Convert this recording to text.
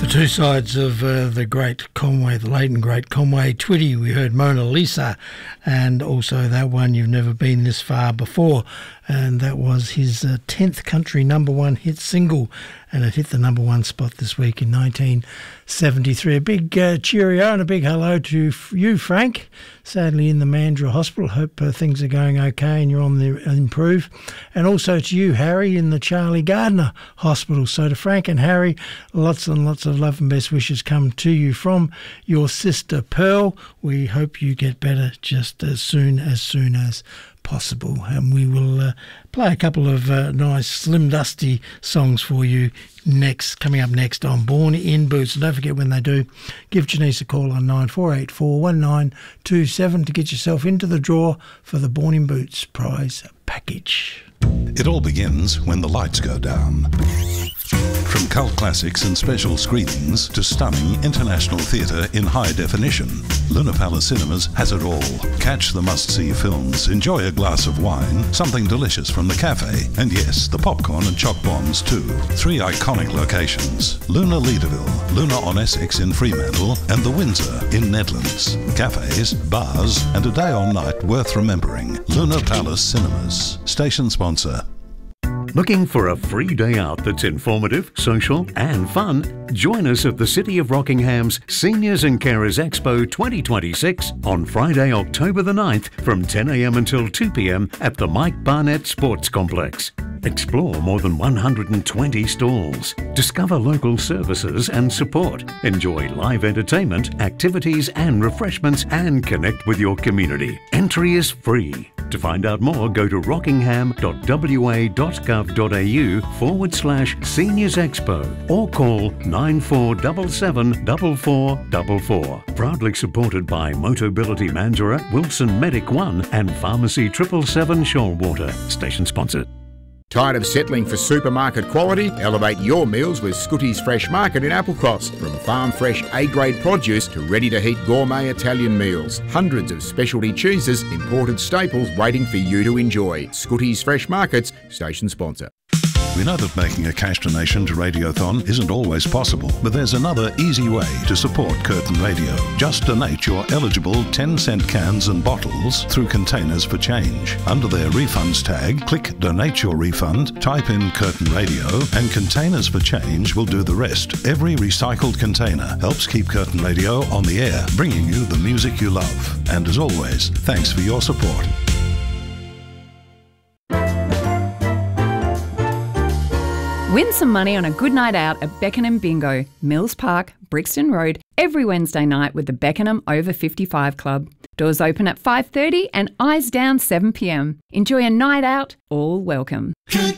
Two sides of the great Conway, the Leighton great Conway Twitty. We heard Mona Lisa, and also that one, You've Never Been This Far Before, and that was his 10th country #1 hit single, and it hit the #1 spot this week in 1973. A big cheerio and a big hello to you, Frank, sadly in the Mandurah Hospital. Hope things are going okay and you're on the improve. And also to you, Harry, in the Charlie Gardner Hospital. So to Frank and Harry, lots and lots of love and best wishes come to you from your sister Pearl. We hope you get better just as soon as possible, and we will play a couple of nice Slim Dusty songs for you coming up next on Born in Boots. And don't forget, when they do, give Janice a call on 94841927 to get yourself into the draw for the Born in Boots prize package. It all begins when the lights go down. From cult classics and special screenings to stunning international theatre in high definition, Luna Palace Cinemas has it all. Catch the must-see films, enjoy a glass of wine, something delicious from the cafe, and yes, the popcorn and choc bombs too. 3 iconic locations: Luna Leederville, Luna on Essex in Fremantle, and the Windsor in Nedlands. Cafes, bars, and a day or night worth remembering. Luna Palace Cinemas. Station sponsor. Looking for a free day out that's informative, social and fun? Join us at the City of Rockingham's Seniors and Carers Expo 2026 on Friday, October the 9th from 10 a.m. until 2 p.m. at the Mike Barnett Sports Complex. Explore more than 120 stalls. Discover local services and support. Enjoy live entertainment, activities and refreshments, and connect with your community. Entry is free. To find out more, go to rockingham.wa.gov.au/Seniors Expo or call 9477 4444. Proudly supported by Motability Mandurah, Wilson Medic 1 and Pharmacy 777 Shoalwater. Station sponsored. Tired of settling for supermarket quality? Elevate your meals with Scooty's Fresh Market in Applecross. From farm fresh A-grade produce to ready-to-heat gourmet Italian meals. Hundreds of specialty cheeses, imported staples waiting for you to enjoy. Scooty's Fresh Markets, station sponsor. We know that making a cash donation to Radiothon isn't always possible, but there's another easy way to support Curtin Radio. Just donate your eligible 10-cent cans and bottles through Containers for Change. Under their refunds tag, click Donate Your Refund, type in Curtin Radio, and Containers for Change will do the rest. Every recycled container helps keep Curtin Radio on the air, bringing you the music you love. And as always, thanks for your support. Win some money on a good night out at Beckenham Bingo, Mills Park, Brixton Road, every Wednesday night with the Beckenham Over 55 Club. Doors open at 5:30 and eyes down 7 p.m. Enjoy a night out, all welcome. Curtin